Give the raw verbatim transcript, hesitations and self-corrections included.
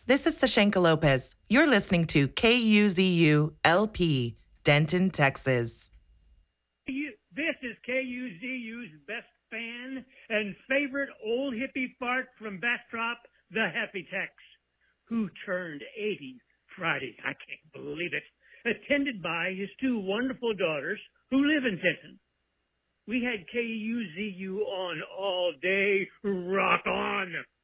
This is Sashenka Lopez. You're listening to K U Z U L P, Denton, Texas. You, this is K U Z U's best fan and favorite old hippie fart from Bastrop, the Happy Tex, who turned eighty Friday. I can't believe it. Attended by his two wonderful daughters who live in Denton. We had K U Z U on all day. Rock on!